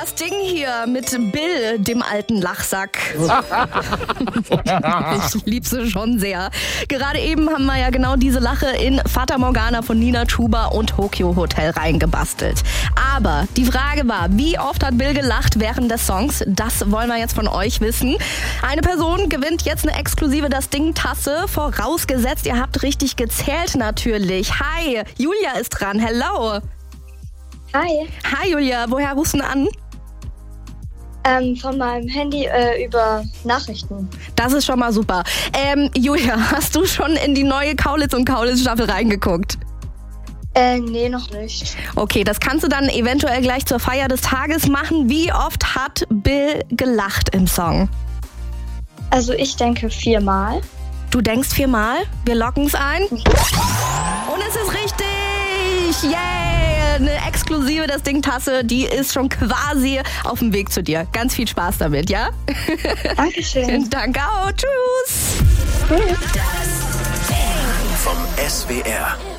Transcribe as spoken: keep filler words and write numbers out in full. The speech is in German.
Das Ding hier mit Bill, dem alten Lachsack. Ich lieb sie schon sehr. Gerade eben haben wir ja genau diese Lache in Fata Morgana von Nina Chuba und Tokyo Hotel reingebastelt. Aber die Frage war, wie oft hat Bill gelacht während des Songs? Das wollen wir jetzt von euch wissen. Eine Person gewinnt jetzt eine exklusive Das Ding-Tasse, vorausgesetzt, ihr habt richtig gezählt natürlich. Hi, Julia ist dran. Hello. Hi. Hi Julia, woher rufst du denn an? Ähm, von meinem Handy äh, über Nachrichten. Das ist schon mal super. Ähm, Julia, hast du schon in die neue Kaulitz und Kaulitz Staffel reingeguckt? Äh, nee, noch nicht. Okay, das kannst du dann eventuell gleich zur Feier des Tages machen. Wie oft hat Bill gelacht im Song? Also ich denke viermal. Du denkst viermal? Wir locken es ein. Und es ist richtig! Yay! Eine exklusive Das Ding-Tasse, die ist schon quasi auf dem Weg zu dir. Ganz viel Spaß damit, ja? Dankeschön. Danke auch. Tschüss! Tschüss. Vom S W R.